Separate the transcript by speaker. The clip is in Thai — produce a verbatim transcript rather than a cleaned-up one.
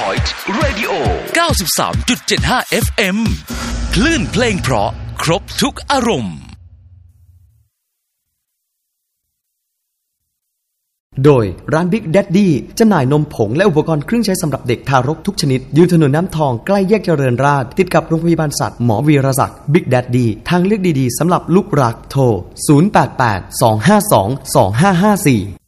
Speaker 1: Point Radio เก้าสิบสามจุดเจ็ดห้า เอฟ เอ็ม คลื่นเพลงเพราะครบทุกอารมณ์
Speaker 2: โดยร้าน Big Daddy จำหน่ายนมผงและอุปกรณ์เครื่องใช้สำหรับเด็กทารกทุกชนิดอยู่ถนนน้ำทองใกล้แยกเจริญราษฎร์ติดกับโรงพยาบาลสัตว์หมอวีรศักดิ์ Big Daddy ทางเลือกดีๆสำหรับลูกรักโทรศูนย์ แปด แปด สอง ห้า สอง สอง ห้า ห้า สี่